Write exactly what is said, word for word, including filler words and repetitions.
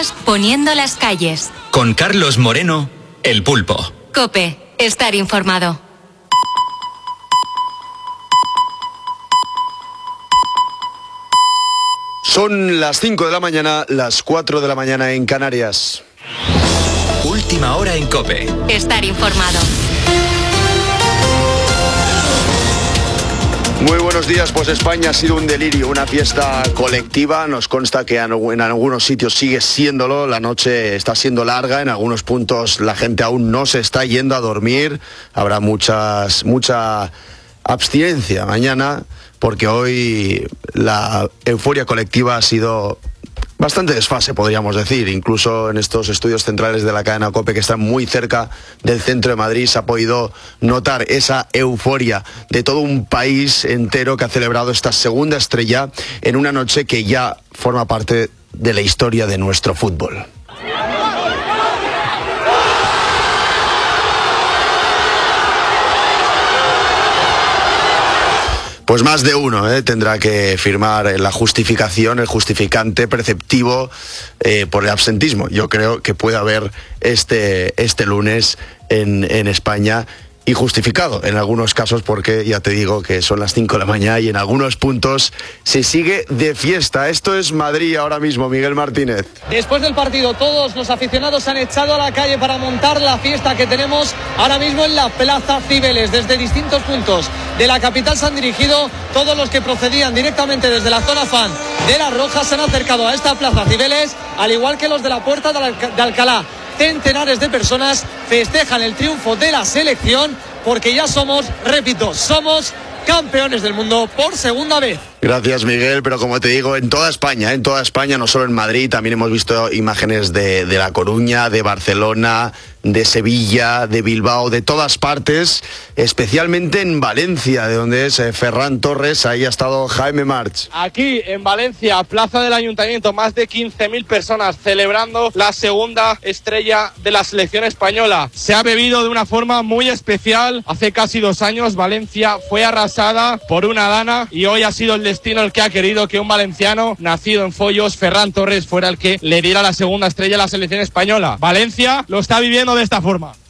noticias poniendo las calles. Con Carlos Moreno, El Pulpo. COPE, estar informado. Son las cinco de la mañana, las cuatro de la mañana en Canarias. Última hora en COPE. Estar informado. Muy buenos días. Pues España ha sido un delirio, una fiesta colectiva. Nos consta que en algunos sitios sigue siéndolo. La noche está siendo larga, en algunos puntos la gente aún no se está yendo a dormir. Habrá muchas, mucha abstinencia mañana, porque hoy la euforia colectiva ha sido bastante desfase, podríamos decir. Incluso en estos estudios centrales de la cadena COPE, que están muy cerca del centro de Madrid, se ha podido notar esa euforia de todo un país entero que ha celebrado esta segunda estrella en una noche que ya forma parte de la historia de nuestro fútbol. Pues más de uno ¿eh? tendrá que firmar la justificación, el justificante preceptivo eh, por el absentismo. Yo creo que puede haber este, este lunes en, en España, y justificado en algunos casos, porque ya te digo que son las cinco de la mañana y en algunos puntos se sigue de fiesta. Esto es Madrid ahora mismo, Miguel Martínez. Después del partido, todos los aficionados se han echado a la calle para montar la fiesta que tenemos ahora mismo en la Plaza Cibeles. Desde distintos puntos de la capital se han dirigido todos los que procedían directamente desde la zona fan de Las Rojas, se han acercado a esta Plaza Cibeles, al igual que los de la Puerta de Alcalá. Centenares de personas festejan el triunfo de la selección, porque ya somos, repito, somos campeones del mundo por segunda vez. Gracias, Miguel, pero como te digo, en toda España, en toda España, no solo en Madrid, también hemos visto imágenes de, de La Coruña, de Barcelona, de Sevilla, de Bilbao, de todas partes, especialmente en Valencia, de donde es eh, Ferran Torres. Ahí ha estado Jaime March. Aquí en Valencia, plaza del Ayuntamiento, más de quince mil personas celebrando la segunda estrella de la selección española. Se ha bebido de una forma muy especial. Hace casi dos años Valencia fue arrasada por una dana, y hoy ha sido el destino el que ha querido que un valenciano nacido en Foyos, Ferran Torres, fuera el que le diera la segunda estrella a la selección española. Valencia lo está viviendo de esta forma.